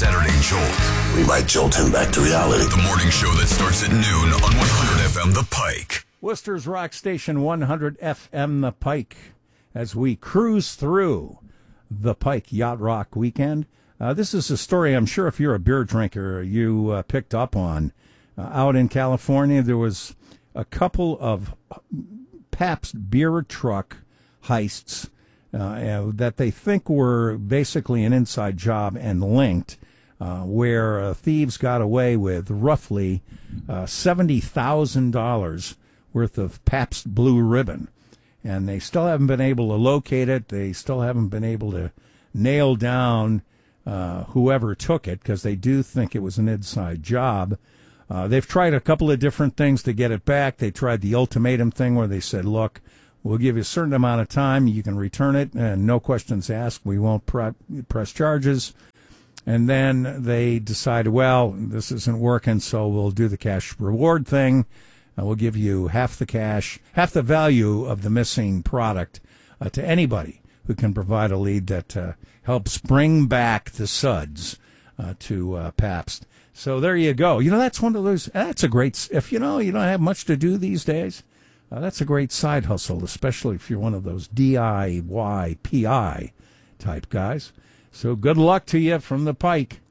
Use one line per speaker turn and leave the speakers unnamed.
Saturday Jolt.
We might jolt him back to reality.
The morning show that starts at noon on 100 FM The Pike.
Worcester's Rock Station 100 FM The Pike as we cruise through the Pike Yacht Rock weekend. This is a story I'm sure if you're a beer drinker you picked up on. Out in California there was a couple of Pabst beer truck heists that they think were basically an inside job and linked, where thieves got away with roughly $70,000 worth of Pabst Blue Ribbon. And they still haven't been able to locate it. They still haven't been able to nail down whoever took it, because they do think it was an inside job. They've tried a couple of different things to get it back. They tried the ultimatum thing where they said, look, we'll give you a certain amount of time. You can return it, and no questions asked. We won't press charges. And then they decided, well, this isn't working, so we'll do the cash reward thing. We'll give you half the cash, half the value of the missing product to anybody who can provide a lead that helps bring back the suds to Pabst. So there you go. You know, that's one of those, that's a great, if you don't have much to do these days, that's a great side hustle, especially if you're one of those DIY PI type guys. So good luck to you from the Pike.